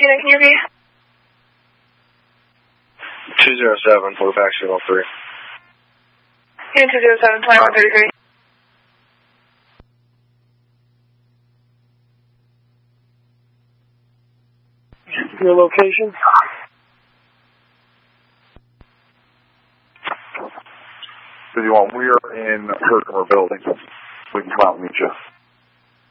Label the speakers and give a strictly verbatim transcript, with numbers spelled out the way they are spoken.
Speaker 1: unit, can you hear me?
Speaker 2: two zero seven, we're back to three.
Speaker 1: Unit two zero seven, twenty-one thirty-three.
Speaker 3: Your location?
Speaker 4: fifty-one, we are in Herkimer building. We can come out and meet you.